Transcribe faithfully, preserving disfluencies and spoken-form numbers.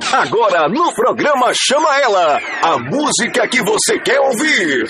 Agora no programa Chama Ela, a música que você quer ouvir.